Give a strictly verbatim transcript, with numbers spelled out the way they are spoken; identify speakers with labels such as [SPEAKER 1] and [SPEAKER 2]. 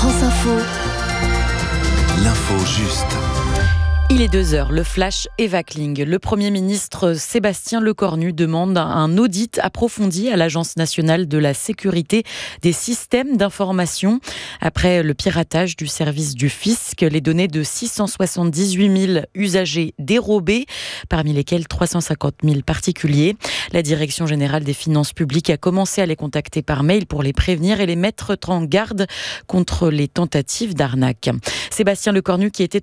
[SPEAKER 1] France Info.
[SPEAKER 2] L'info juste.
[SPEAKER 3] Il est deux heures, le flash Eva Kling. Le Premier ministre Sébastien Lecornu demande un audit approfondi à l'Agence nationale de la sécurité des systèmes d'information. Après le piratage du service du fisc, les données de six cent soixante-dix-huit mille usagers dérobées, parmi lesquels trois cent cinquante mille particuliers. La Direction générale des finances publiques a commencé à les contacter par mail pour les prévenir et les mettre en garde contre les tentatives d'arnaque. Sébastien Lecornu qui était